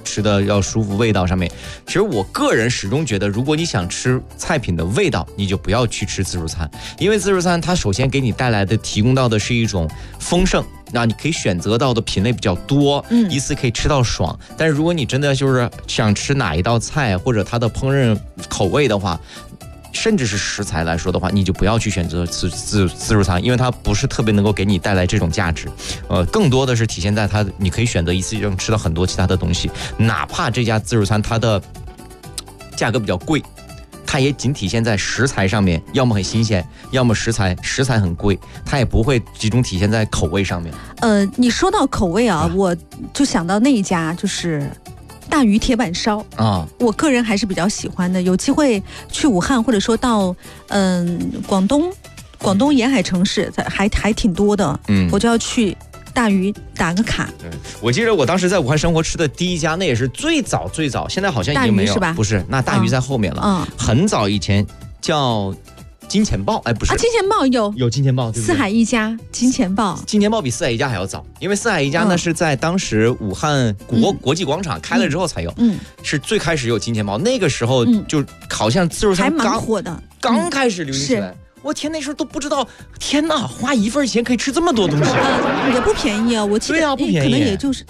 吃的要舒服，味道上面。其实我个人始终觉得，如果你想吃菜品的味道，你就不要去吃自助餐，因为自助餐它首先给你带来的提供到的是一种丰盛。那你可以选择到的品类比较多，一次可以吃到爽。但是如果你真的就是想吃哪一道菜或者它的烹饪口味的话，甚至是食材来说的话，你就不要去选择自助餐，因为它不是特别能够给你带来这种价值。更多的是体现在它，你可以选择一次性吃到很多其他的东西，哪怕这家自助餐它的价格比较贵。它也仅体现在食材上面，要么很新鲜，要么食材很贵，它也不会集中体现在口味上面。 你说到口味啊，我就想到那一家就是大鱼铁板烧啊，我个人还是比较喜欢的。有机会去武汉，或者说到广东沿海城市，还挺多的，我就要去大鱼打个卡。 我记得我当时在武汉生活吃的第一家，那也是最早，现在好像已经没有， 是吧？ 不是，那大鱼在后面了。很早以前叫金钱豹，不是金钱豹有金钱豹，对不对？ 四海一家金钱豹比四海一家还要早，因为四海一家呢是在当时武汉国际广场开了之后才有，是最开始有金钱豹，那个时候就好像自助餐还蛮火的， 刚开始流行起来。我天，那时候都不知道，天哪，花一份钱可以吃这么多东西， 也不便宜啊！我记得， 不便宜， 可能也就是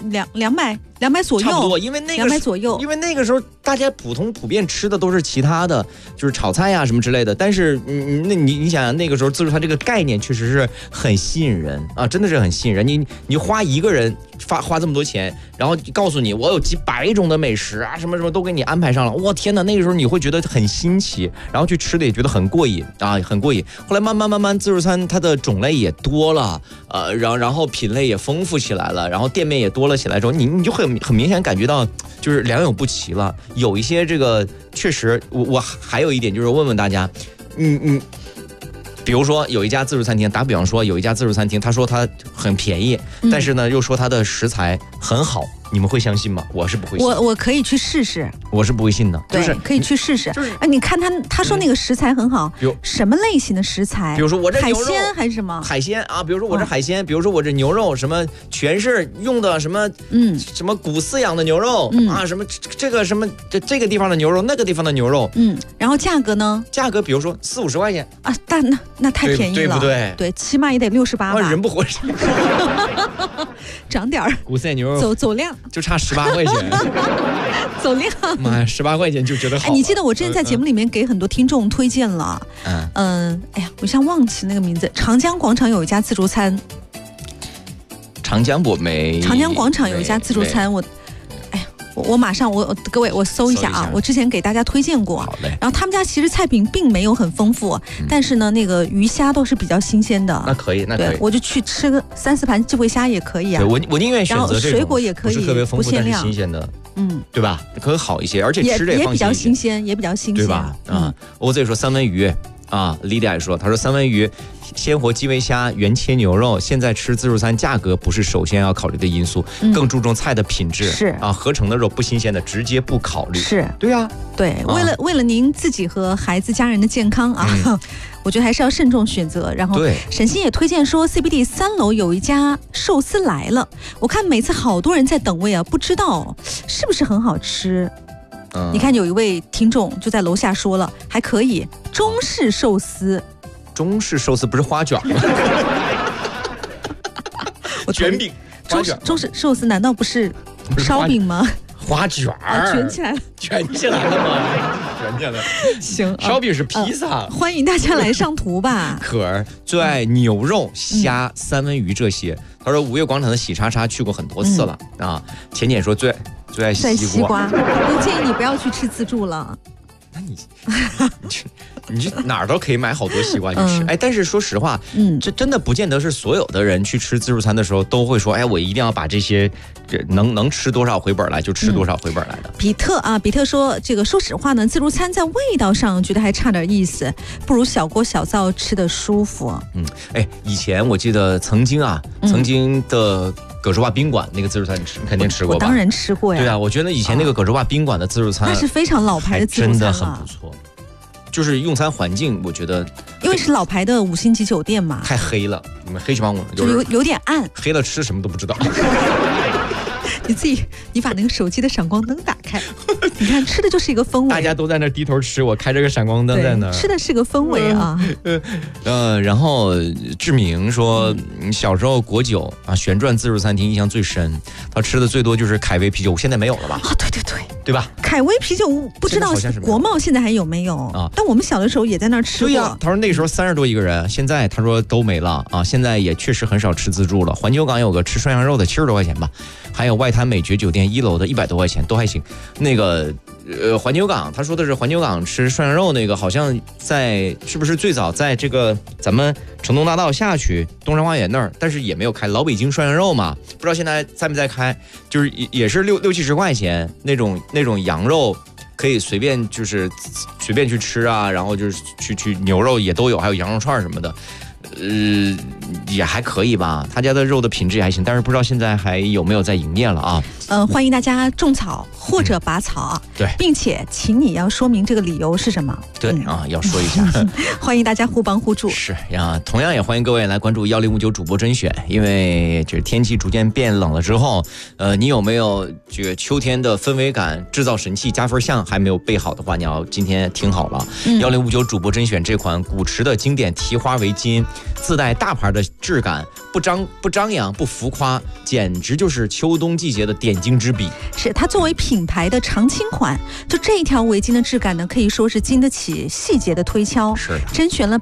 200左右， 差不多。因为那个 200左右， 因为那个时候大家普遍吃的都是其他的，就是炒菜呀什么之类的。但是，你想想，那个时候自助餐这个概念确实是很吸引人啊，真的是很吸引人。你花一个人花这么多钱，然后告诉你我有几百种的美食啊，什么都给你安排上了。我天哪，那个时候你会觉得很新奇，然后去吃的也觉得很过瘾啊，很过瘾。后来慢慢自助餐它的种类也多了，然后品类也丰富起来了，然后店面也多了起来之后，你就很明显感觉到就是良莠不齐了。有一些这个确实，我还有一点就是问问大家，比如说有一家自助餐厅，打比方说有一家自助餐厅，他说它很便宜，但是呢又说它的食材很好。你们会相信吗？我是不会信。 我可以去试试， 我是不会信的。 对，就是可以去试试。你看他说那个食材很好，什么类型的食材？ 比如说我这海鲜还是什么？ 海鲜啊，比如说我这海鲜，比如说我这牛肉，什么全是用的什么什么古饲养的牛肉啊，什么这个什么这个地方的牛肉，那个地方的牛肉， 然后价格呢？ 价格比如说40-50块钱啊，那太便宜了， 对不对？ 对，起码也得68吧。 人不活着， 涨点儿。 古饲养牛肉走量。 就差18块钱， 走量。 妈呀，18块钱就觉得好。 你记得我之前在节目里面给很多听众推荐了，哎呀，我现在忘记那个名字。长江广场有一家自助餐。 长江广场有一家自助餐，我马上各位我搜一下啊，我之前给大家推荐过。 好嘞。 然后他们家其实菜品并没有很丰富，但是呢，那个鱼虾都是比较新鲜的。 那可以。 对，我就去吃个3-4盘基围虾也可以啊。 对，我宁愿选择这种， 水果也可以， 不是特别丰富但是新鲜的，对吧？可以好一些，而且吃着也比较新鲜， 对吧？我自己说三文鱼啊，李弟也说，他说三文鱼、鲜活基围虾、原切牛肉，现在吃自助餐价格不是首先要考虑的因素，更注重菜的品质。 是啊， 合成的肉不新鲜的直接不考虑。 是， 对啊， 对，为了您自己和孩子家人的健康啊，我觉得还是要慎重选择。然后沈鑫也推荐说 CBD 3楼有一家寿司来了，我看每次好多人在等位啊，不知道是不是很好吃。你看有一位听众就在楼下说了，还可以，中式寿司。中式寿司不是花卷吗？卷饼。 中式寿司难道不是烧饼吗？ 花卷儿卷起来了， 卷起来了吗？卷起来了。 行， 烧饼是披萨。 欢迎大家来上图吧。 可儿最爱牛肉、虾、三文鱼这些。他说五月广场的喜叉叉去过很多次了啊。浅浅说最爱西瓜。 我建议你不要去吃自助了。 那你去哪儿都可以买好多西瓜去吃。但是说实话，这真的不见得是所有的人去吃自助餐的时候都会说，我一定要把这些能吃多少回本来就吃多少回本来的。 比特说，这个说实话呢，自助餐在味道上觉得还差点意思，不如小锅小灶吃的舒服。 以前我记得曾经的葛洲坝宾馆那个自助餐你肯定吃过吧？ 我当然吃过呀。 对啊，我觉得以前那个葛洲坝宾馆的自助餐那是非常老牌的自助餐了， 真的很不错。就是用餐环境，我觉得因为是老牌的5星级酒店嘛， 太黑了，你们黑去帮我， 就有点暗， 黑了吃什么都不知道。 你把那个手机的闪光灯打开，你看吃的就是一个氛围， 大家都在那低头吃，我开着个闪光灯在那儿， 吃的是个氛围啊。 然后志明说，小时候国酒啊，旋转自助餐厅印象最深，他吃的最多就是凯威啤酒，现在没有了吧？ 啊，对吧？ 凯威啤酒不知道国贸现在还有没有啊？但我们小的时候也在那儿吃过。 对呀，他说那时候30多一个人，现在他说都没了啊，现在也确实很少吃自助了。环球港有个吃涮羊肉的70多块钱吧，还有外滩美爵酒店1楼的100多块钱都还行。那个环球港，他说的是环球港吃涮羊肉那个，好像是不是最早在这个咱们城东大道下去东山花园那儿，但是也没有开。老北京涮羊肉嘛，不知道现在在没在开，就是也是60、70块钱那种羊肉。可以随便去吃啊，然后就是去牛肉也都有，还有羊肉串什么的，也还可以吧。他家的肉的品质也还行，但是不知道现在还有没有在营业了啊？ 欢迎大家种草或者拔草， 对， 并且请你要说明这个理由是什么。 对啊，要说一下。 欢迎大家互帮互助。 是呀，同样也欢迎各位来关注1059主播甄选，因为就是天气逐渐变冷了之后，你有没有这个秋天的氛围感？制造神器加分项还没有备好的话，你要今天听好了。1059主播甄选这款古驰的经典提花围巾，自带大牌的质感，不张扬不浮夸，简直就是秋冬季节的点睛之笔。 是它作为品牌的常青款，就这一条围巾的质感呢，可以说是经得起细节的推敲。 是的， 甄选了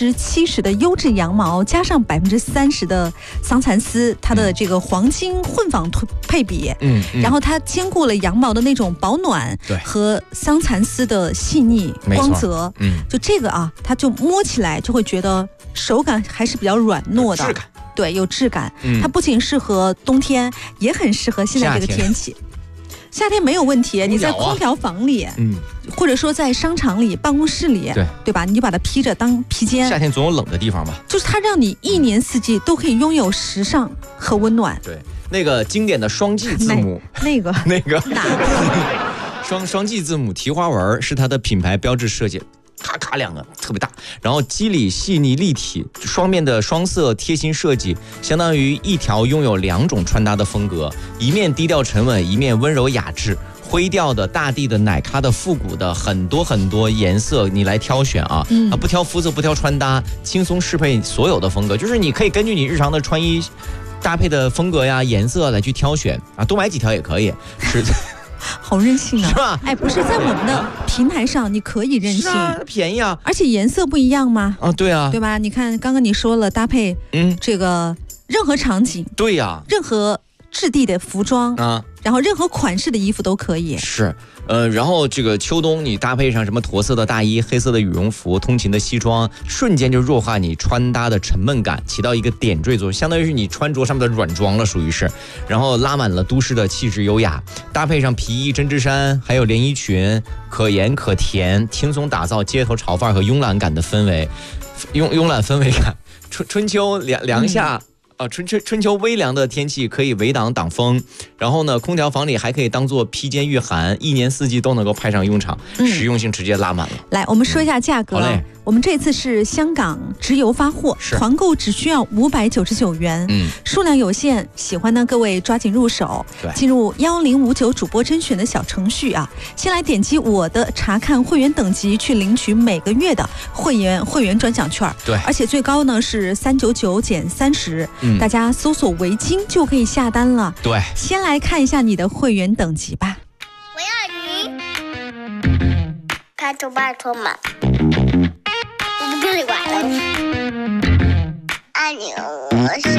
70%的优质羊毛，加上30%的桑蚕丝，它的这个黄金混纺配比。然后它兼顾了羊毛的那种保暖，和桑蚕丝的细腻光泽。就这个啊，它就摸起来就会觉得手感还是比较软糯的， 质感。 对，有质感。它不仅适合冬天，也很适合现在这个天气。夏天没有问题，你在空调房里，或者说在商场里、办公室里，对吧？你就把它披着当披肩。 夏天总有冷的地方吧？ 就是它让你1年4季都可以拥有时尚和温暖。 对，那个经典的双G字母， 那个哪个？双G字母提花纹是它的品牌标志设计。咔咔2个特别大，然后肌理细腻立体，双面的双色贴心设计，相当于一条拥有2种穿搭的风格，一面低调沉稳，一面温柔雅致。灰调的、大地的、奶咖的、复古的，很多颜色你来挑选啊！不挑肤色，不挑穿搭，轻松适配所有的风格，就是你可以根据你日常的穿衣搭配的风格呀、颜色来去挑选啊，多买几条也可以。是。 好任性啊， 是吧？ 哎，不是在我们的平台上你可以任性， 便宜啊， 而且颜色不一样吗？ 啊，对啊， 对吧？你看刚刚你说了搭配，这个任何场景， 对呀， 任何质地的服装啊， 然后任何款式的衣服都可以。 是。然后这个秋冬你搭配上什么驼色的大衣、黑色的羽绒服、通勤的西装，瞬间就弱化你穿搭的沉闷感，起到一个点缀作用，相当于是你穿着上面的软装了，属于是。然后拉满了都市的气质优雅，搭配上皮衣、针织衫，还有连衣裙，可盐可甜，轻松打造街头潮范和慵懒感的氛围，慵懒氛围感。春秋凉夏。春秋微凉的天气可以围挡风，然后呢，空调房里还可以当做披肩御寒，1年4季都能够派上用场，实用性直接拉满了。 来，我们说一下价格。 好嘞。 我们这次是香港直邮发货，团购只需要599元，数量有限，喜欢的各位抓紧入手，进入1059主播甄选的小程序啊，先来点击我的查看会员等级去领取每个月的会员专享券， 对， 而且最高呢是399减30，大家搜索围巾就可以下单了。 对， 先来看一下你的会员等级吧。 我要你，拜托嘛。我不跟你玩了，爱你，我是。